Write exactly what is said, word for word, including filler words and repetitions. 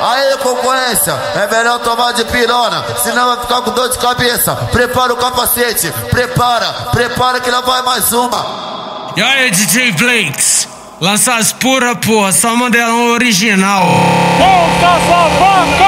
Aí, concorrência, é melhor tomar de pirona, senão vai ficar com dor de cabeça. Prepara o capacete, prepara, prepara que lá vai mais uma. E aí, D J Blakes, lança as pura, porra, só Mandelão original. Volta, Savanca!